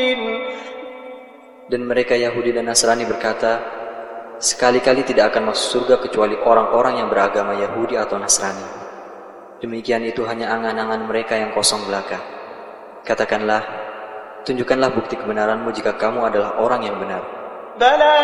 Dan mereka Yahudi dan Nasrani berkata, sekali-kali tidak akan masuk surga kecuali orang-orang yang beragama Yahudi atau Nasrani. Demikian itu hanya angan-angan mereka yang kosong belaka. Katakanlah, tunjukkanlah bukti kebenaranmu jika kamu adalah orang yang benar.